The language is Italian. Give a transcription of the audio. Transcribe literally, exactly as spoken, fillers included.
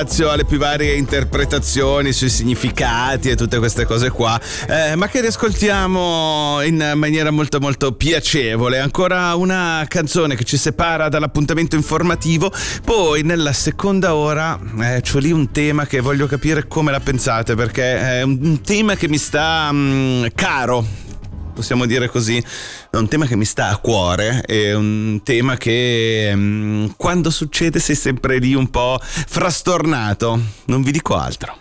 alle più varie interpretazioni sui significati e tutte queste cose qua, eh, ma che riascoltiamo in maniera molto molto piacevole. Ancora una canzone che ci separa dall'appuntamento informativo, poi nella seconda ora eh, c'ho lì un tema che voglio capire come la pensate, perché è un, un tema che mi sta mh, caro, possiamo dire così. È un tema che mi sta a cuore, è un tema che mh, quando succede sei sempre lì un po' frastornato, non vi dico altro.